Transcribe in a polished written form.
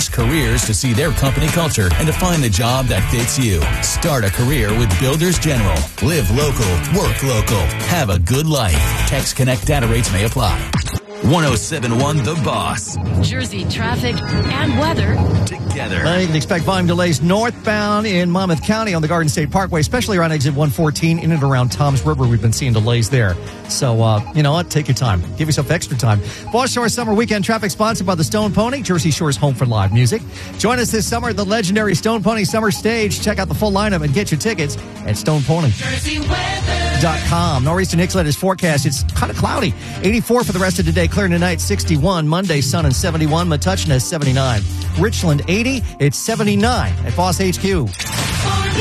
builders-careers to see their company culture and to find the job that fits you. Start a career with Builders General. Live local, work local, have a good life. Text Connect data rates may apply. 107.1 The Boss. Jersey traffic and weather together. You can expect volume delays northbound in Monmouth County on the Garden State Parkway, especially around exit 114 in and around Toms River. We've been seeing delays there. So, you know what? Take your time. Give yourself extra time. Boss Shore Summer Weekend Traffic sponsored by the Stone Pony, Jersey Shore's home for live music. Join us this summer at the legendary Stone Pony Summer Stage. Check out the full lineup and get your tickets at StonePony.com. Nor'easter Nick's latest forecast. It's kind of cloudy. 84 for the rest of today. Clear tonight, 61. Monday, sun and 71. Metuchen has 79. Richland, 80. It's 79 at Boss HQ.